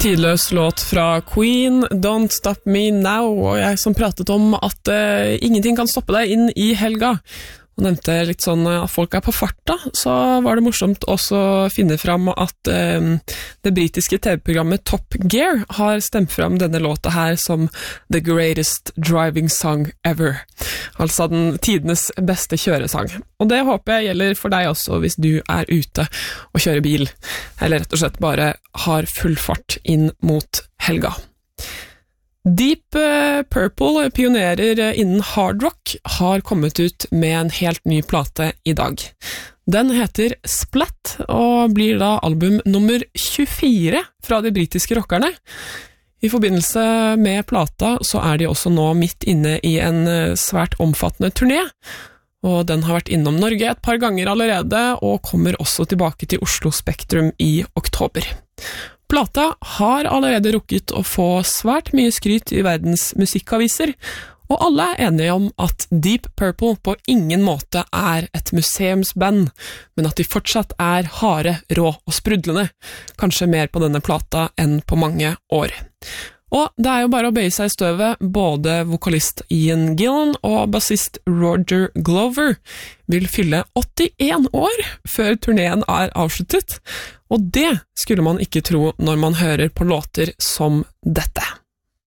Tidløs låt fra Queen, Don't Stop Me Now, og jeg som pratet om at ingenting kan stoppe deg inn i helga. Og nevnte litt sånn at folk på farta, så var det morsomt også å finne fram at det britiske TV-programmet Top Gear har stemt fram denne låta her som The Greatest Driving Song Ever. Altså den tidenes beste kjøresang. Og det håper jeg gjelder for deg også hvis du ute og kjører bil, eller rett og slett bare har full fart inn mot helga. Deep Purple, pionerer innen hard rock, har kommet ut med en helt ny plate i dag. Den heter Splat, og blir da album nummer 24 fra de britiske rockerne. I forbindelse med plata så de også nå midt inne i en svært omfattende turné, og den har vært innom Norge et par ganger allerede, og kommer også tilbake til Oslo Spektrum i oktober. Plata har allerede rukket å få svært mye skryt i verdens musikkaviser, og alle enige om at Deep Purple på ingen måte et museumsband, men at de fortsatt harde, rå og sprudlende, kanskje mer på denne plata enn på mange år. Og det jo bare å bøye seg i støvet, både vokalist Ian Gillan og bassist Roger Glover vil fylle 81 år før turneen avsluttet, og det skulle man ikke tro når man hører på låter som dette.